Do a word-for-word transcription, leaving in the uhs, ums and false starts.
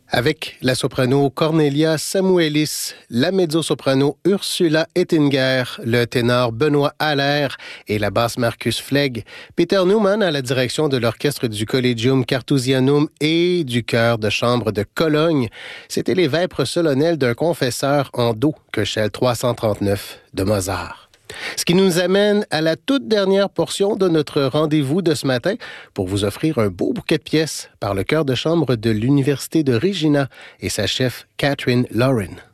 Avec la soprano Cornelia Samuelis, la mezzo-soprano Ursula Ettinger, le ténor Benoît Allaire et la basse Marcus Flegg, Peter Neumann à la direction de l'orchestre du Collegium Carthusianum et du chœur de chambre de Cologne, c'était les vêpres solennelles d'un confesseur en do que Shell trois cent trente-neuf de Mozart. Ce qui nous amène à la toute dernière portion de notre rendez-vous de ce matin pour vous offrir un beau bouquet de pièces par le chœur de chambre de l'Université de Regina et sa chef Catherine Lauren.